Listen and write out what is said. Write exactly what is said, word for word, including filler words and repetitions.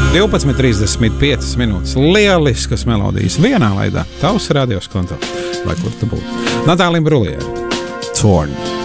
divpadsmit trīsdesmit piecas minūtes. Lieliskas melodijas vienā laidā. Tavs radios konto. Lai kur tu būtu. Natālija Bruliere. Torn.